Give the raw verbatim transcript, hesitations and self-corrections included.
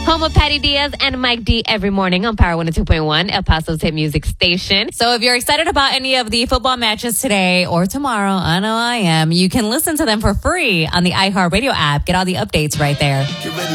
Home of Patty Diaz and Mike D every morning on Power one oh two point one, El Paso's hit music station. So if you're excited about any of the football matches today or tomorrow, I know I am, you can listen to them for free on the iHeartRadio app. Get all the updates right there.